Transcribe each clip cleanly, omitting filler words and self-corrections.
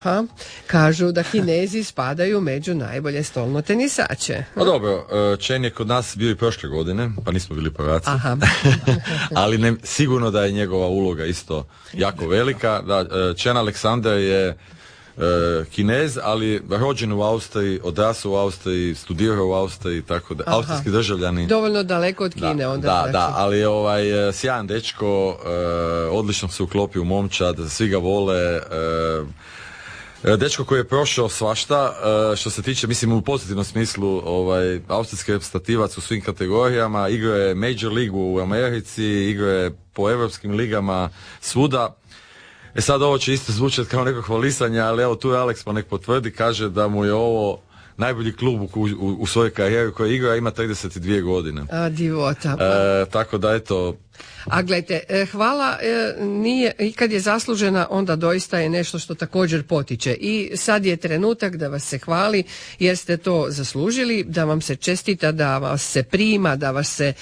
Kažu da Kinezi spadaju među najbolje stolno tenisače. Pa dobro, Chen je kod nas bio i prošle godine, pa nismo bili prvaci. Ali sigurno da je njegova uloga isto jako velika. Da, Chen Alexander je Kinez, ali rođen u Austriji, odrasao u Austriji, studirao u Austriji, tako da austrijski državljani. Dovoljno daleko od Kine onda. Da, ali sjajan dečko, odlično se uklopio u momčad, svi ga vole. Dečko koji je prošao svašta, što se tiče, mislim u pozitivnom smislu, austrijski reprezentativac u svim kategorijama, igrao je Major Ligu u Americi, igrao je po europskim ligama svuda. Sad ovo će isto zvučati kao neko hvalisanje, ali evo tu je Alex pa nek potvrdi, kaže da mu je ovo najbolji klub u svojoj karijeri koji igra, ima 32 godine. Divota. Tako da eto. A gledajte, hvala nije, i kad je zaslužena, onda doista je nešto što također potiče. I sad je trenutak da vas se hvali jer ste to zaslužili, da vam se čestita, da vas se prima, da vas se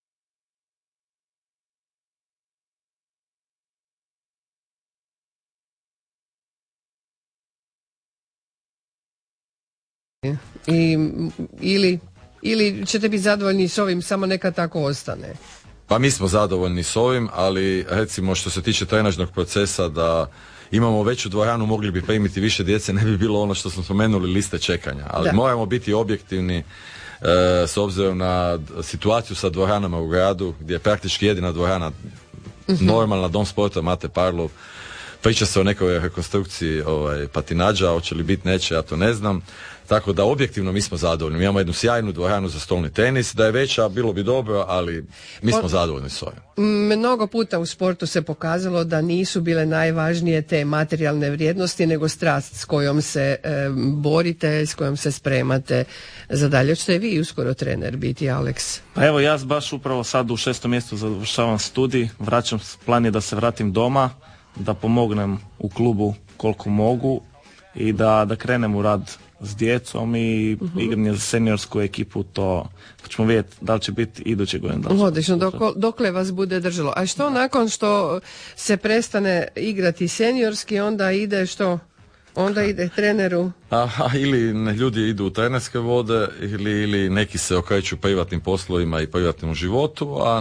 ili ćete biti zadovoljni s ovim, samo neka tako ostane? Pa mi smo zadovoljni s ovim, ali recimo što se tiče trenažnog procesa, da imamo veću dvoranu, mogli bi primiti više djece, ne bi bilo ono što smo spomenuli, liste čekanja. Ali moramo biti objektivni s obzirom na situaciju sa dvoranama u gradu, gdje je praktički jedina dvorana normalna, Dom sporta Mate Parlov. Priča se o nekoj rekonstrukciji patinađa, hoće li biti, neće, ja to ne znam. Tako da objektivno mi smo zadovoljni. Mi imamo jednu sjajnu dvoranu za stolni tenis, da je veća bilo bi dobro, ali mi smo zadovoljni s ovim. Mnogo puta u sportu se pokazalo da nisu bile najvažnije te materijalne vrijednosti, nego strast s kojom se borite, s kojom se spremate za dalje. Ćete vi uskoro trener biti, Alex? Pa evo, ja baš upravo sad u 6. mjesecu završavam studij, plan je da se vratim doma, da pomognem u klubu koliko mogu i da krenem u rad s djecom i igranje za seniorsku ekipu, to ćemo vidjeti da li će biti iduće godine. Odlično, dokle vas bude držalo. A što nakon što se prestane igrati seniorski, onda ide što? Onda ide treneru? Ili ljudi idu u trenerske vode, ili neki se okreću privatnim poslovima i privatnom životu, a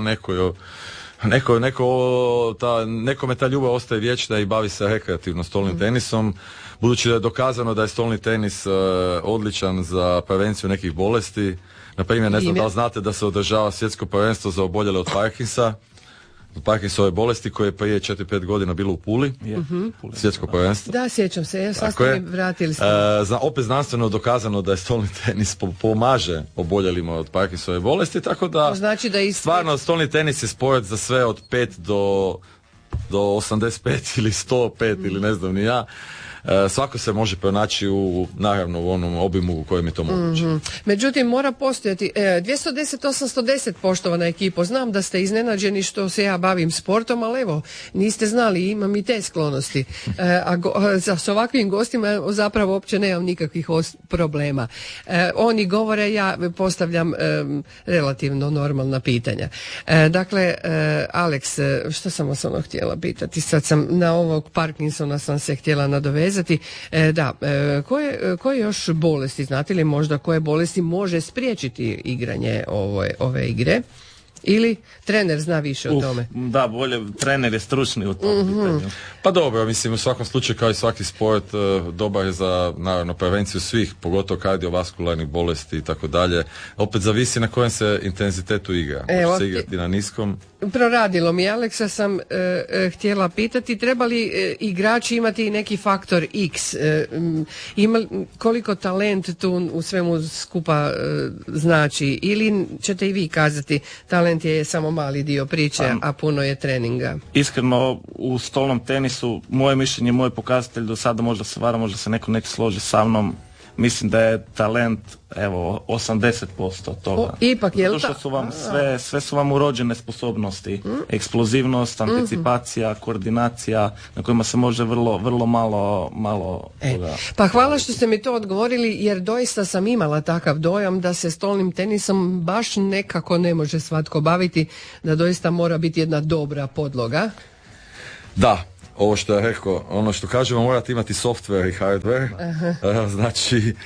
nekome ta ljubav ostaje vječna i bavi se rekreativno stolnim tenisom, budući da je dokazano da je stolni tenis odličan za prevenciju nekih bolesti. Na primjer, ne znam da li znate da se održava svjetsko prvenstvo za oboljele od Parkinsove bolesti, koje je prije 4-5 godina bilo u Puli. Svjetsko prvenstvo. Da, sjećam se, sad ste mi vratili. Opet znanstveno dokazano da je stolni tenis pomaže oboljelima od Parkinsove bolesti, tako da, znači da stvarno stolni tenis je sport za sve od 5 do 85 ili 105 ili ne znam ni ja. Svako se može pronaći naravno u onom obimu u kojem je to moguće. Međutim, mora postojati 210-810, poštovana ekipo. Znam da ste iznenađeni što se ja bavim sportom, ali evo, niste znali, imam i te sklonosti. S ovakvim gostima zapravo uopće nemam nikakvih problema. Oni govore, ja postavljam relativno normalna pitanja. Dakle, Alex, što sam vas htjela pitati? Sad sam na ovog Parkinsona sam se htjela nadovezati. Koje još bolesti, znate li možda koje bolesti može spriječiti igranje ove igre? Ili trener zna više o tome? Da, bolje, trener je stručni u tom pitanju. Pa dobro, mislim, u svakom slučaju kao i svaki sport dobar je za, naravno, prevenciju svih, pogotovo kardiovaskularnih bolesti i tako dalje. Opet zavisi na kojem se intenzitetu igra. Može se igrati na niskom. Proradilo mi, Aleksa, sam htjela pitati, treba li igrači imati neki faktor X? Koliko talent tu u svemu skupa znači? Ili ćete i vi kazati, talent je samo mali dio priče, a puno je treninga? Iskreno, u stolnom tenisu, moje mišljenje, moj pokazatelj do sada, možda se vara, možda se neko složi sa mnom, mislim da je talent, evo, 80% toga. Ipak, je li što su vam sve su vam urođene sposobnosti, eksplozivnost, anticipacija, koordinacija, na kojima se može vrlo malo toga. Pa hvala što ste mi to odgovorili, jer doista sam imala takav dojam da se stolnim tenisom baš nekako ne može svatko baviti, da doista mora biti jedna dobra podloga. Da. ovo što je rekao, ono što kažemo morate imati software i hardware, znači,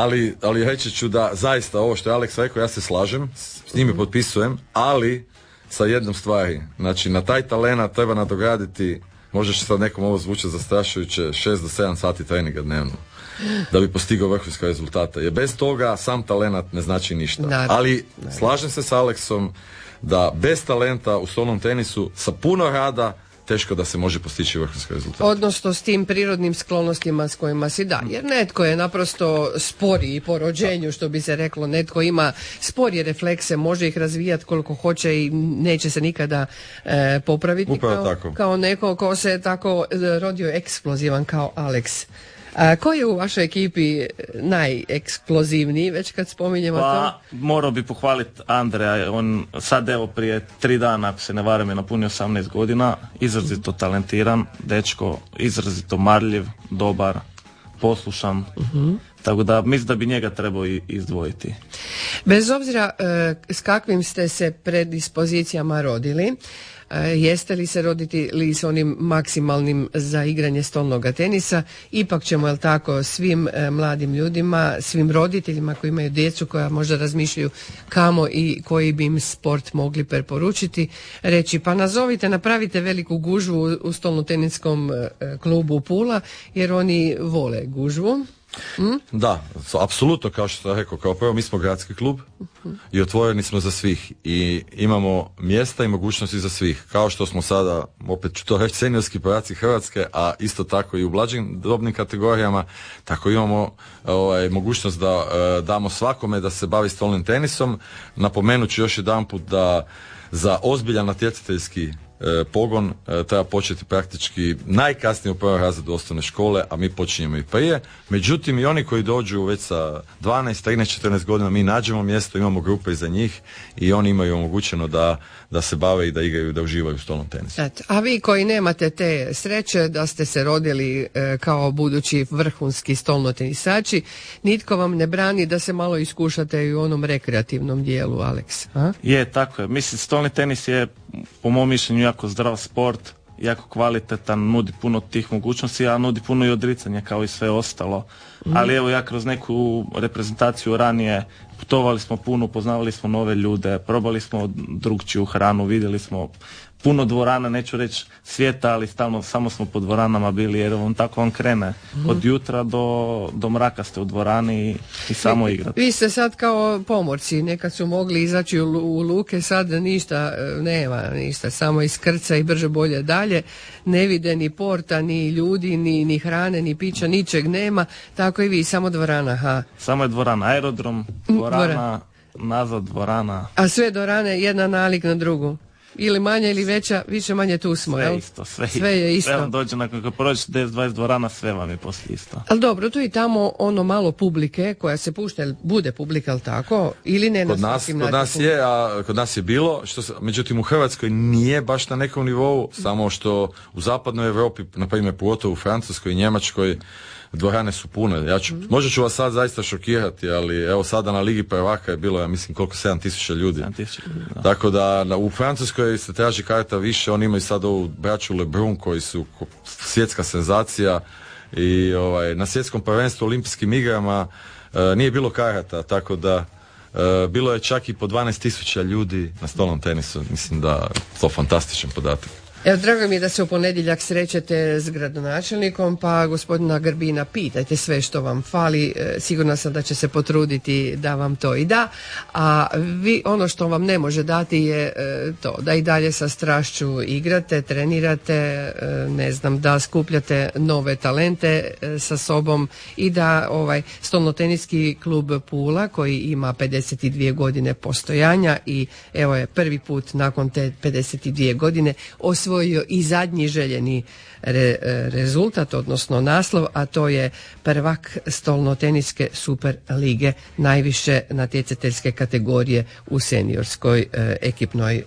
ali reći ću da zaista ovo što je Alex rekao, ja se slažem, s njime potpisujem, ali sa jednom stvari, znači na taj talent treba nadograditi, možda će sad nekom ovo zvuči zastrašujuće, 6 do 7 sati treninga dnevno, da bi postigao vrhunske rezultate. Jer bez toga sam talent ne znači ništa. Ali slažem se s Aleksom da bez talenta u stolnom tenisu sa puno rada teško da se može postići vrhunski rezultat. Odnosno s tim prirodnim sklonostima s kojima si da. Jer netko je naprosto sporiji po rođenju, što bi se reklo. Netko ima sporije reflekse, može ih razvijati koliko hoće i neće se nikada popraviti. Kao neko ko se tako rodio eksplozivan kao Alex. Ko je u vašoj ekipi najeksplozivniji, već kad spominjemo to? Morao bi pohvaliti Andreja, on sad evo prije 3 dana, ako se ne varam, je napunio 18 godina, izrazito talentiran, dečko, izrazito marljiv, dobar, poslušan, tako da mislim da bi njega trebao izdvojiti. Bez obzira s kakvim ste se predispozicijama rodili, jeste li se rodili s onim maksimalnim za igranje stolnog tenisa, ipak ćemo, jel tako, svim mladim ljudima, svim roditeljima koji imaju djecu koja možda razmišljaju kamo i koji bi im sport mogli preporučiti, reći pa nazovite, napravite veliku gužvu u stolno-teniskom klubu Pula, jer oni vole gužvu. Da, apsolutno, kao što sam rekao, kao prvo mi smo gradski klub i otvoreni smo za svih i imamo mjesta i mogućnosti za svih, kao što smo sada, opet ću to reći, seniorski prvaci Hrvatske, a isto tako i u blažim dobnim kategorijama, tako imamo mogućnost da damo svakome da se bavi stolnim tenisom. Napomenut ću još jedanput da za ozbiljan natjecateljski pogon treba početi praktički najkasnije u prvom razredu osnovne škole, a mi počinjemo i prije. Međutim, i oni koji dođu već sa 12, 13, 14 godina, mi nađemo mjesto, imamo grupe iza njih i oni imaju omogućeno da se bave i da igraju, da uživaju u stolnom tenisu. A vi koji nemate te sreće da ste se rodili kao budući vrhunski stolno tenisači, nitko vam ne brani da se malo iskušate i u onom rekreativnom dijelu, Alex. A? Je, tako je. Mislim, stolni tenis je po mom mišljenju jako zdrav sport, jako kvalitetan, nudi puno tih mogućnosti, a nudi puno i odricanja kao i sve ostalo. Ali evo, ja kroz neku reprezentaciju ranije putovali smo puno, poznavali smo nove ljude, probali smo drugčiju hranu, vidjeli smo puno dvorana, neću reći svijeta, ali stalno samo smo po dvoranama bili, jer on tako on krene. Od jutra do mraka ste u dvorani i samo igrate. Vi ste sad kao pomorci, nekad su mogli izaći u luke, sad ništa, nema ništa, samo iskrca i brže bolje dalje, ne vide ni porta, ni ljudi, ni hrane, ni pića, ničeg nema, tako i vi, samo dvorana. Samo je dvorana, aerodrom, dvorana, nazad dvorana. A sve dvorane jedna nalik na drugu? Ili manja ili veća, više manje tu smo, sve jel? Isto, sve je isto. Sve vam dođe, nakon kad prođeš 10-20 dvorana, sve vam je poslije isto. Ali dobro, tu i tamo ono malo publike koja se pušta, bude publika, ali tako? Ili ne kod nas je, a kod nas je bilo, međutim u Hrvatskoj nije baš na nekom nivou, samo što u zapadnoj Europi, na primjer pogotovo u Francuskoj i Njemačkoj, dvorane su pune. Možda ću vas sad zaista šokirati, ali evo sada na Ligi prvaka je bilo, ja mislim, koliko 7.000 ljudi. 7.000 ljudi, da. Tako da u Francuskoj se traži karta više, oni imaju sad ovu braću Lebrun koji su svjetska senzacija i na svjetskom prvenstvu olimpijskim igrama nije bilo karata, tako da bilo je čak i po 12.000 ljudi na stolnom tenisu. Mislim da to fantastičan podatak. Evo, drago mi je da se u ponedjeljak srećete s gradonačelnikom, pa gospodina Grbina pitajte sve što vam fali, sigurna sam da će se potruditi da vam to i da, a vi ono što vam ne može dati je to da i dalje sa strašću igrate, trenirate, ne znam, da skupljate nove talente sa sobom i da stolnoteniski klub Pula koji ima 52 godine postojanja i evo je prvi put nakon te 52 godine osvojio i zadnji željeni rezultat, odnosno naslov, a to je prvak stolnoteniske super lige, najviše natjecateljske kategorije u seniorskoj ekipnoj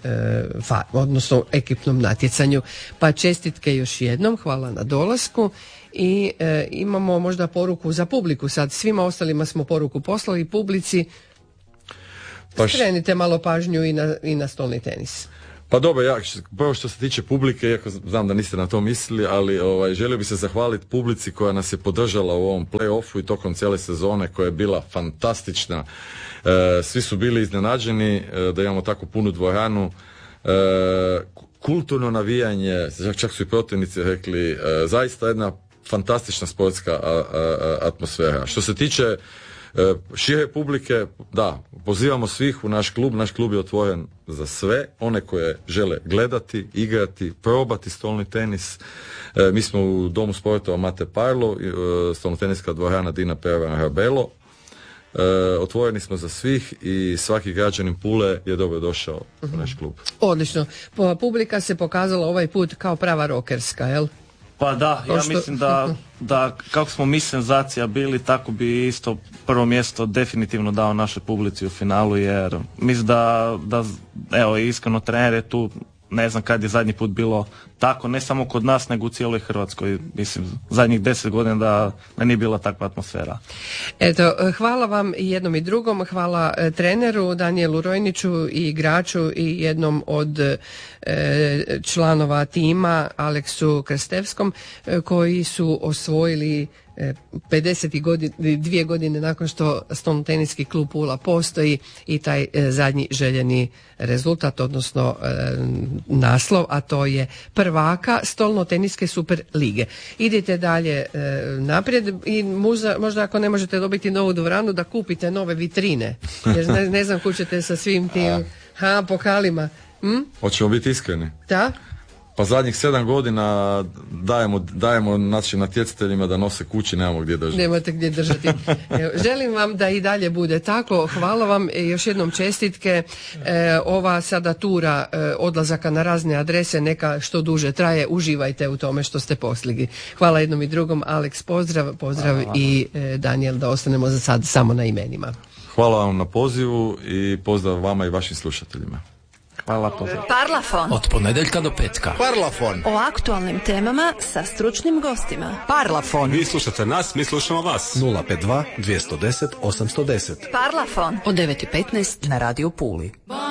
odnosno ekipnom natjecanju. Pa čestitke još jednom, hvala na dolasku. I imamo možda poruku za publiku, sad svima ostalima smo poruku poslali, publici skrenite malo pažnju i na stolni tenis. Pa dobro, prvo što se tiče publike, iako znam da niste na to mislili, ali želio bih se zahvaliti publici koja nas je podržala u ovom play-offu i tokom cijele sezone, koja je bila fantastična. Svi su bili iznenađeni da imamo tako punu dvoranu. Kulturno navijanje, čak su i protivnici rekli, zaista jedna fantastična sportska atmosfera. Što se tiče šire publike, da, pozivamo svih u naš klub je otvoren za sve, one koje žele gledati, igrati, probati stolni tenis. Mi smo u Domu sportova Mate Parlo, stolnoteniska dvorana Dina Pervan Hrabelo. Otvoreni smo za svih i svaki građanin Pule je dobro došao u naš klub. Odlično. Publika se pokazala ovaj put kao prava rokerska, jel? Pa da, ja mislim da kako smo mi senzacija bili, tako bi isto prvo mjesto definitivno dao našoj publici u finalu, jer mislim da evo, iskreno trener je tu, ne znam kad je zadnji put bilo tako, ne samo kod nas, nego u cijeloj Hrvatskoj, mislim, zadnjih 10 godina da nije bila takva atmosfera. Eto, hvala vam i jednom i drugom, hvala treneru Danijelu Rojniću i igraču i jednom od članova tima Aleksu Krstevskom, koji su osvojili 52 godine nakon što stolnoteniski klub Pula postoji i taj zadnji željeni rezultat, odnosno naslov, a to je prvaka stolnoteniske super lige. Idite dalje naprijed i možda ako ne možete dobiti novu dvoranu, da kupite nove vitrine, jer ne znam kud ćete sa svim tim pokalima. Hoćemo biti iskreni. Da? Pa zadnjih 7 godina dajemo našim natjecateljima da nose kući, nemamo gdje držati. Nemate gdje držati. Želim vam da i dalje bude tako. Hvala vam, još jednom čestitke. Ova sada tura odlazaka na razne adrese neka što duže traje. Uživajte u tome što ste postigli. Hvala jednom i drugom. Aleks, pozdrav i Danijel, da ostanemo za sad samo na imenima. Hvala vam na pozivu i pozdrav vama i vašim slušateljima. Hvala, pozdrav. Parlafon. Od ponedjeljka do petka. Parlafon. O aktualnim temama sa stručnim gostima. Parlafon. Vi slušate nas, mi slušamo vas. 052 210 810. Parlafon. Od 9:15 na Radio Puli.